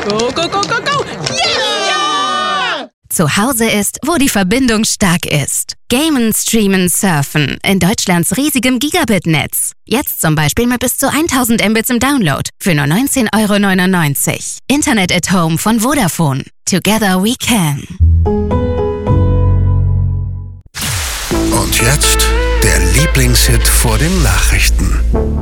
Go, go, go, go, go! Yeah! Zu Hause ist, wo die Verbindung stark ist. Gamen, streamen, surfen in Deutschlands riesigem Gigabit-Netz. Jetzt zum Beispiel mit bis zu 1000 Mbits im Download für nur 19,99 €. Internet at Home von Vodafone. Together we can. Und jetzt der Lieblingshit vor den Nachrichten.